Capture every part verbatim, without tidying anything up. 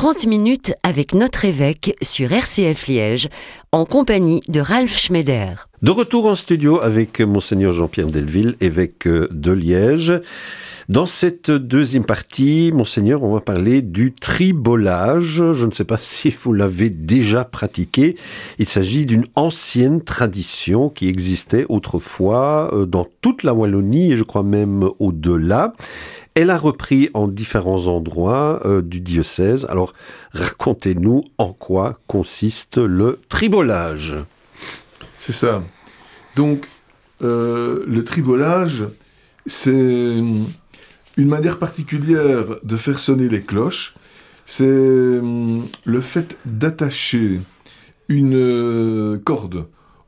trente minutes avec notre évêque sur R C F Liège, en compagnie de Ralph Schneider. De retour en studio avec Monseigneur Jean-Pierre Delville, évêque de Liège. Dans cette deuxième partie, Monseigneur, on va parler du tribolage. Je ne sais pas si vous l'avez déjà pratiqué. Il s'agit d'une ancienne tradition qui existait autrefois dans toute la Wallonie et je crois même au-delà. Elle a repris en différents endroits euh, du diocèse. Alors, racontez-nous en quoi consiste le tribolage. C'est ça. Donc, euh, le tribolage, c'est une manière particulière de faire sonner les cloches. C'est le fait d'attacher une corde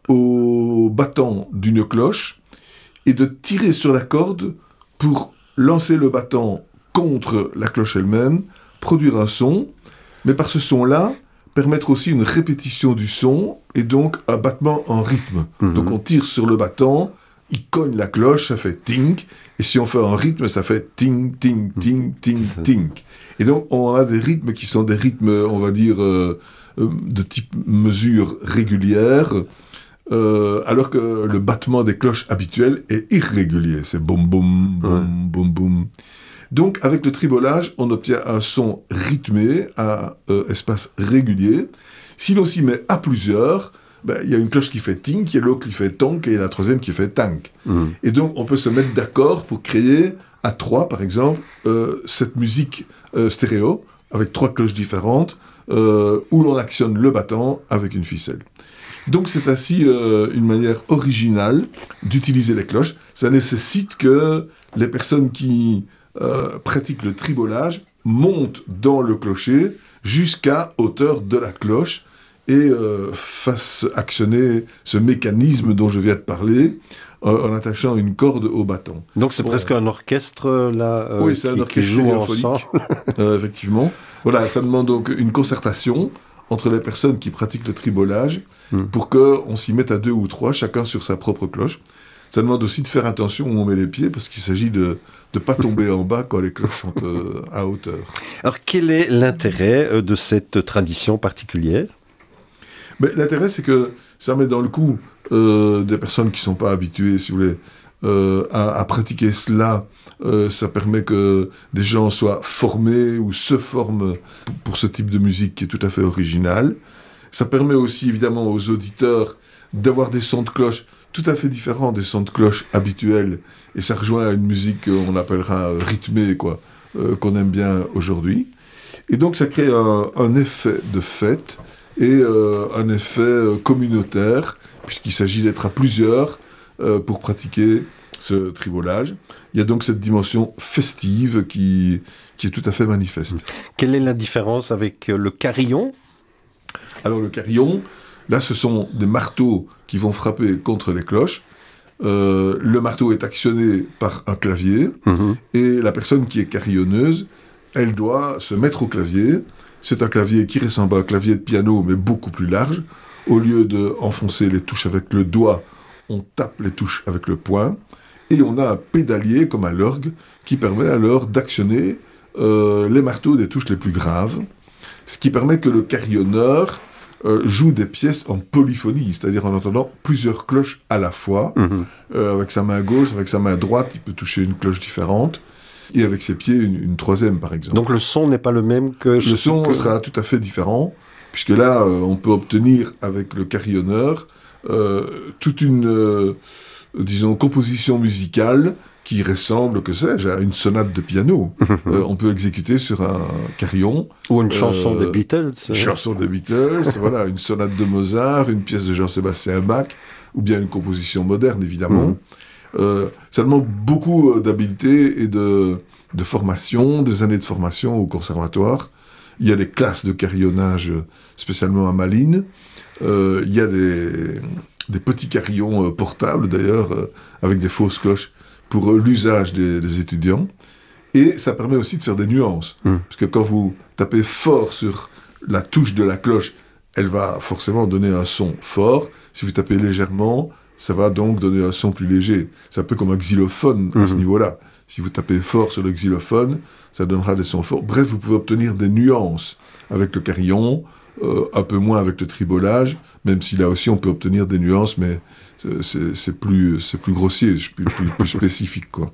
au battant d'une cloche et de tirer sur la corde pour lancer le battant contre la cloche elle-même, produire un son, mais par ce son-là, permettre aussi une répétition du son, et donc un battement en rythme. Mmh. Donc on tire sur le battant, il cogne la cloche, ça fait tink, et si on fait un rythme, ça fait ting, ting, ting, ting, ting. Et donc on a des rythmes qui sont des rythmes, on va dire, euh, de type mesure régulière, Euh, alors que le battement des cloches habituel est irrégulier, c'est boum boum boum ouais. boum boum. Donc avec le tribolage, on obtient un son rythmé à euh, espace régulier. Si l'on s'y met à plusieurs, ben, y a une cloche qui fait tink, il y a l'autre qui fait tonk et la troisième qui fait tank. Mmh. Et donc on peut se mettre d'accord pour créer à trois, par exemple, euh, cette musique euh, stéréo avec trois cloches différentes euh, où l'on actionne le battant avec une ficelle. Donc c'est ainsi euh, une manière originale d'utiliser les cloches. Ça nécessite que les personnes qui euh, pratiquent le tribolage montent dans le clocher jusqu'à hauteur de la cloche et euh, fassent actionner ce mécanisme dont je viens de parler euh, en attachant une corde au battant. Donc c'est bon. Presque un orchestre là euh, oui, c'est qui, un orchestre qui joue ensemble. euh, effectivement. Voilà, ça demande donc une concertation entre les personnes qui pratiquent le tribolage, mmh. pour qu'on s'y mette à deux ou trois, chacun sur sa propre cloche. Ça demande aussi de faire attention où on met les pieds, parce qu'il s'agit de ne pas tomber en bas quand les cloches sont euh, à hauteur. Alors, quel est l'intérêt de cette tradition particulière ? Mais l'intérêt, c'est que ça met dans le coup euh, des personnes qui ne sont pas habituées, si vous voulez, euh, à, à pratiquer cela. Euh, ça permet que des gens soient formés ou se forment pour, pour ce type de musique qui est tout à fait original. Ça permet aussi évidemment aux auditeurs d'avoir des sons de cloche tout à fait différents des sons de cloche habituels, et ça rejoint à une musique qu'on appellera rythmée, quoi, euh, qu'on aime bien aujourd'hui. Et donc ça crée un, un effet de fête et euh, un effet communautaire, puisqu'il s'agit d'être à plusieurs euh, pour pratiquer ce tribolage. Il y a donc cette dimension festive qui, qui est tout à fait manifeste. Quelle est la différence avec le carillon ? Alors le carillon, là ce sont des marteaux qui vont frapper contre les cloches. Euh, le marteau est actionné par un clavier, mmh. et la personne qui est carillonneuse, elle doit se mettre au clavier. C'est un clavier qui ressemble à un clavier de piano, mais beaucoup plus large. Au lieu d'enfoncer les touches avec le doigt, on tape les touches avec le poing. Et on a un pédalier, comme à l'orgue, qui permet alors d'actionner euh, les marteaux des touches les plus graves, ce qui permet que le carillonneur euh, joue des pièces en polyphonie, c'est-à-dire en entendant plusieurs cloches à la fois. Mmh. Euh, avec sa main gauche, avec sa main droite, il peut toucher une cloche différente, et avec ses pieds, une, une troisième, par exemple. Donc le son n'est pas le même que... Le son que... sera tout à fait différent, puisque là, euh, on peut obtenir, avec le carillonneur, euh, toute une... Euh, disons, composition musicale qui ressemble, que sais-je, à une sonate de piano. euh, on peut exécuter sur un carillon. Ou une chanson euh, des Beatles. Une chanson des Beatles, voilà, une sonate de Mozart, une pièce de Jean-Sébastien Bach, ou bien une composition moderne, évidemment. Mmh. Euh, ça demande beaucoup d'habileté et de, de formation, des années de formation au conservatoire. Il y a des classes de carillonnage, spécialement à Malines. Euh, il y a des... des petits carillons euh, portables, d'ailleurs, euh, avec des fausses cloches, pour euh, l'usage des, des étudiants. Et ça permet aussi de faire des nuances. Mmh. Parce que quand vous tapez fort sur la touche de la cloche, elle va forcément donner un son fort. Si vous tapez légèrement, ça va donc donner un son plus léger. C'est un peu comme un xylophone mmh. à ce niveau-là. Si vous tapez fort sur le xylophone, ça donnera des sons forts. Bref, vous pouvez obtenir des nuances avec le carillon, euh, un peu moins avec le tribolage, même si là aussi on peut obtenir des nuances, mais c'est, c'est, plus, c'est plus grossier, plus, plus, plus spécifique, quoi.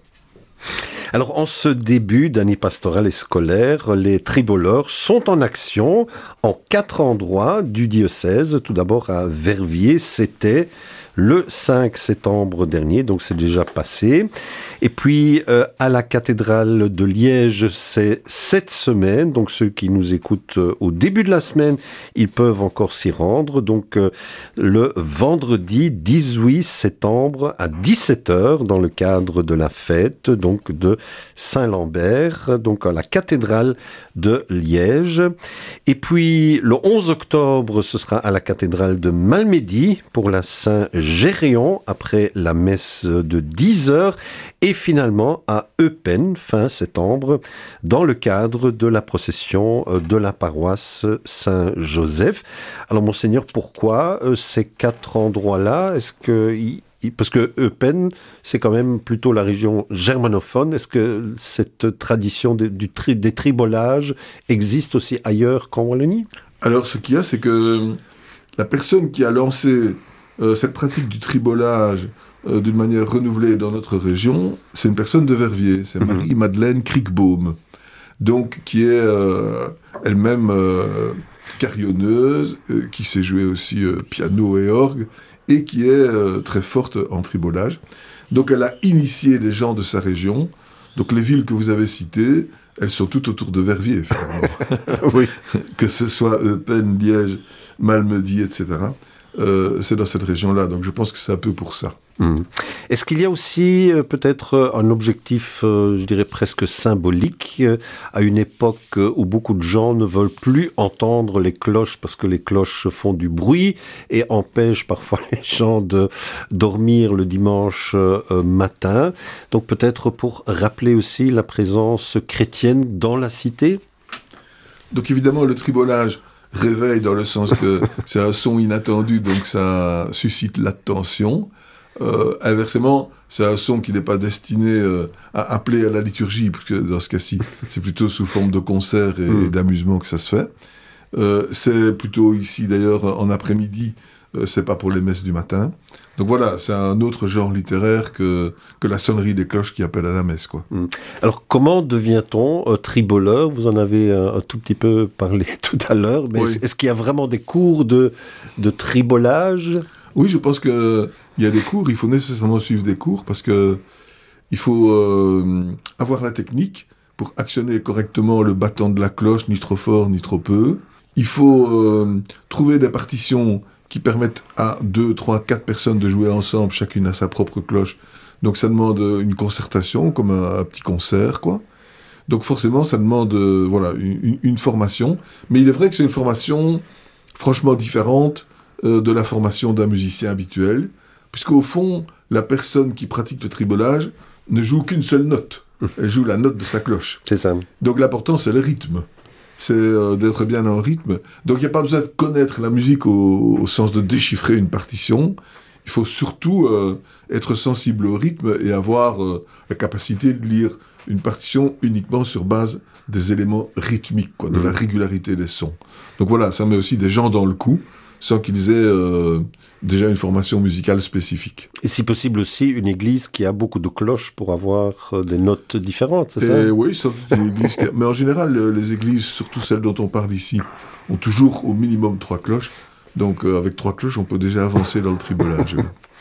Alors, en ce début d'année pastorale et scolaire, les triboleurs sont en action en quatre endroits du diocèse. Tout d'abord à Verviers, c'était le cinq septembre dernier, donc c'est déjà passé. Et puis euh, à la cathédrale de Liège, c'est cette semaine, donc ceux qui nous écoutent euh, au début de la semaine, ils peuvent encore s'y rendre. Donc euh, le vendredi dix-huit septembre à dix-sept heures, dans le cadre de la fête donc de Saint-Lambert, donc à la cathédrale de Liège. Et puis le onze octobre, ce sera à la cathédrale de Malmedy pour la Saint-Géréon, après la messe de dix heures, et finalement à Eupen, fin septembre, dans le cadre de la procession de la paroisse Saint-Joseph. Alors monseigneur, pourquoi ces quatre endroits-là? Est-ce que... Parce que Eupen, c'est quand même plutôt la région germanophone. Est-ce que cette tradition de, du tri, des tribolages existe aussi ailleurs qu'en Wallonie? Alors, ce qu'il y a, c'est que la personne qui a lancé euh, cette pratique du tribolage euh, d'une manière renouvelée dans notre région, c'est une personne de Verviers. C'est Marie-Madeleine Kriegbaum, donc qui est euh, elle-même euh, carillonneuse, euh, qui sait jouer aussi euh, piano et orgue, et qui est euh, très forte en tribolage. Donc elle a initié les gens de sa région. Donc les villes que vous avez citées, elles sont toutes autour de Verviers, finalement. Oui. Que ce soit Eupen, Liège, Malmedy, et cetera. Euh, c'est dans cette région-là, donc je pense que c'est un peu pour ça. Mmh. Est-ce qu'il y a aussi euh, peut-être euh, un objectif, euh, je dirais presque symbolique, euh, à une époque euh, où beaucoup de gens ne veulent plus entendre les cloches parce que les cloches font du bruit et empêchent parfois les gens de dormir le dimanche euh, matin. Donc peut-être pour rappeler aussi la présence chrétienne dans la cité? Donc évidemment, le tribolage réveille dans le sens que c'est un son inattendu, donc ça suscite l'attention. Euh, inversement, c'est un son qui n'est pas destiné euh, à appeler à la liturgie, parce que dans ce cas-ci, c'est plutôt sous forme de concert et, mmh. et d'amusement que ça se fait. Euh, c'est plutôt ici, d'ailleurs, en après-midi, euh, c'est pas pour les messes du matin. Donc voilà, c'est un autre genre littéraire que, que la sonnerie des cloches qui appelle à la messe, quoi. Mmh. Alors, comment devient-on euh, triboleur? Vous en avez un, un tout petit peu parlé tout à l'heure, mais oui. est-ce, est-ce qu'il y a vraiment des cours de, de tribolage? Oui, je pense qu'il y a des cours, il faut nécessairement suivre des cours, parce que il faut euh, avoir la technique pour actionner correctement le battant de la cloche, ni trop fort, ni trop peu. Il faut euh, trouver des partitions qui permettent à deux, trois, quatre personnes de jouer ensemble, chacune à sa propre cloche. Donc ça demande une concertation, comme un, un petit concert, quoi. Donc forcément, ça demande euh, voilà, une, une formation. Mais il est vrai que c'est une formation franchement différente euh, de la formation d'un musicien habituel, puisqu'au fond, la personne qui pratique le tribolage ne joue qu'une seule note. Elle joue la note de sa cloche. C'est ça. Donc l'important, c'est le rythme. C'est euh, d'être bien en rythme. Donc il n'y a pas besoin de connaître la musique au, au sens de déchiffrer une partition. Il faut surtout euh, être sensible au rythme et avoir euh, la capacité de lire une partition uniquement sur base des éléments rythmiques, quoi, de mmh. la régularité des sons. Donc voilà, ça met aussi des gens dans le coup, sans qu'ils aient euh, déjà une formation musicale spécifique. Et si possible aussi, une église qui a beaucoup de cloches pour avoir euh, des notes différentes, c'est et ça? Oui, sans doute une église qui a... mais en général, les églises, surtout celles dont on parle ici, ont toujours au minimum trois cloches. Donc euh, avec trois cloches, on peut déjà avancer dans le tribolage.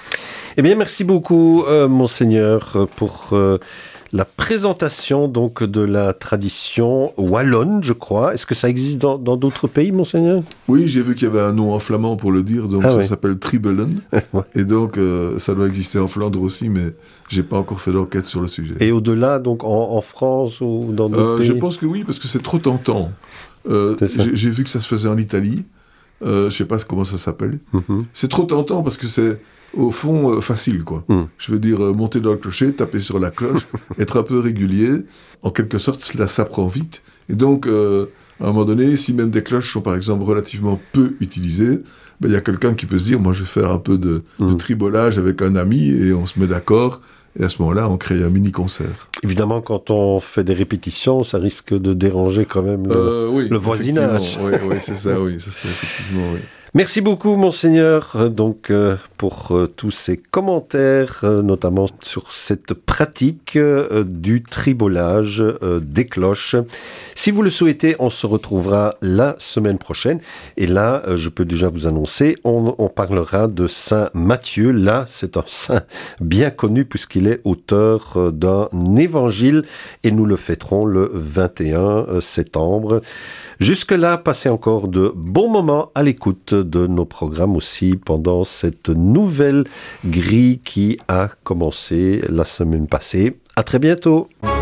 Eh bien, merci beaucoup, euh, monseigneur, pour euh, la présentation donc de la tradition wallonne, je crois. Est-ce que ça existe dans, dans d'autres pays, monseigneur? Oui, j'ai vu qu'il y avait un nom en flamand pour le dire, donc ah, ça oui. s'appelle Tribelen. Ouais. Et donc, euh, ça doit exister en Flandre aussi, mais j'ai pas encore fait d'enquête sur le sujet. Et au-delà, donc en, en France ou dans d'autres euh, pays? Je pense que oui, parce que c'est trop tentant. Euh, j'ai, j'ai vu que ça se faisait en Italie. Euh, je sais pas comment ça s'appelle. Mm-hmm. C'est trop tentant parce que c'est au fond euh, facile, quoi. Mm. Je veux dire, euh, monter dans le clocher, taper sur la cloche, être un peu régulier. En quelque sorte, cela s'apprend vite. Et donc, euh, à un moment donné, si même des cloches sont par exemple relativement peu utilisées, ben, y a quelqu'un qui peut se dire, moi je vais faire un peu de, mm. de tribolage avec un ami et on se met d'accord Et à ce moment-là, on crée un mini-concert. Évidemment, quand on fait des répétitions, ça risque de déranger quand même le, euh, oui, le voisinage. Oui, oui, c'est ça, oui, ça, c'est effectivement, oui. Merci beaucoup, Monseigneur, donc, euh, pour euh, tous ces commentaires, euh, notamment sur cette pratique euh, du tribolage euh, des cloches. Si vous le souhaitez, on se retrouvera la semaine prochaine. Et là, euh, je peux déjà vous annoncer, on, on parlera de Saint Matthieu. Là, c'est un saint bien connu puisqu'il est auteur euh, d'un évangile et nous le fêterons le vingt et un septembre. Jusque-là, passez encore de bons moments à l'écoute de nos programmes aussi pendant cette nouvelle grille qui a commencé la semaine passée. À très bientôt.